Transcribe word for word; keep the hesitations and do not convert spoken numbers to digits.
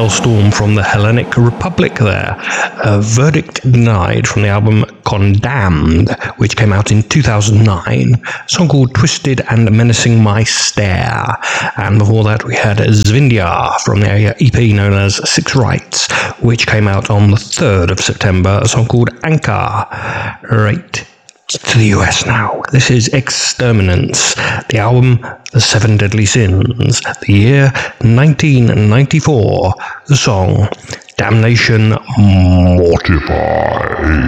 Storm from the Hellenic Republic there. A Verdict Denied from the album Condemned, which came out in two thousand nine. A song called Twisted and Menacing My Stare. And before that we had Zvindia from the E P known as Six Rights, which came out on the third of September. A song called Anchor. Right to the U S now. This is Exterminants, the album The Seven Deadly Sins, the year nineteen ninety-four, the song Damnation Mortify.